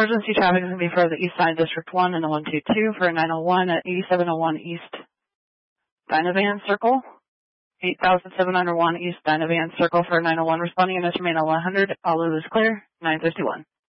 Emergency traffic is going to be for the East Side District 1 and the 122 for 901 at 8701 East Dynavan Circle. 8701 East Dynavan Circle for 901 responding and remain 100. All is clear. 951.